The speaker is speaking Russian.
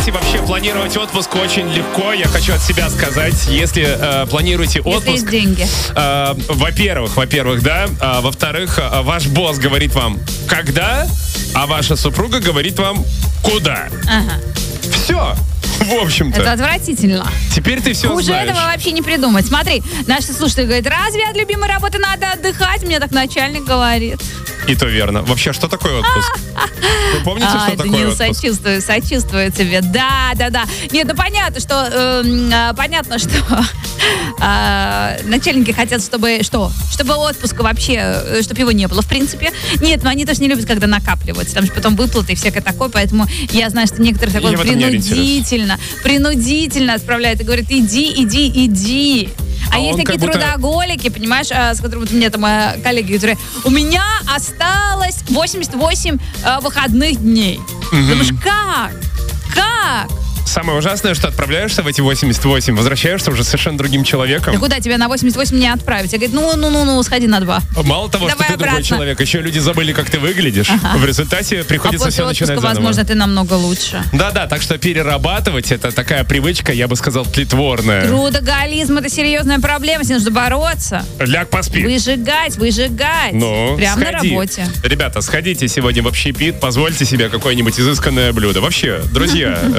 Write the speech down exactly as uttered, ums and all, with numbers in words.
Знаете, вообще планировать отпуск очень легко. Я хочу от себя сказать, если э, планируете отпуск... Если есть деньги. Э, во-первых, во-первых, да. А, во-вторых, э, ваш босс говорит вам, когда, а ваша супруга говорит вам, куда. Ага. Все. В общем-то. Это отвратительно. Теперь ты все Хуже знаешь. этого вообще не придумать. Смотри, наши слушатели говорят, разве от любимой работы надо отдыхать? Мне так начальник говорит. И то верно. Вообще, что такое отпуск? Вы помните, а, что такое Данил, отпуск? сочувствую, сочувствую тебе. Да, да, да. Нет, ну понятно, что э, понятно, что э, начальники хотят, чтобы что? Чтобы отпуска вообще, чтобы его не было, в принципе. Нет, но они тоже не любят, когда накапливаются. Там же потом выплаты и всякое такое. Поэтому я знаю, что некоторых такое принудительно, принудительно отправляют и говорят, иди, иди, иди. А, а есть такие будто... трудоголики, понимаешь, с которыми вот мне там коллеги, которые у меня осталось восемьдесят восемь э, выходных дней. Mm-hmm. Думаешь, как? Как? Самое ужасное, что отправляешься в эти восемьдесят восемь, возвращаешься уже совершенно другим человеком. Да куда тебя на восемьдесят восемь не отправить? Я говорю, ну, ну, ну, ну, сходи на два. Мало того, Давай что ты обратно. другой человек, еще люди забыли, как ты выглядишь. Ага. В результате приходится а все начинать отпуска, заново. возможно, ты намного лучше. Да-да, так что перерабатывать — это такая привычка, я бы сказал, тлетворная. Трудоголизм — это серьезная проблема, с ней нужно бороться. Ляг, поспи. Выжигать, выжигать. Ну, прямо сходи. на работе. Ребята, сходите сегодня в общепит, позвольте себе какое-нибудь изысканное блюдо. Вообще, друзья,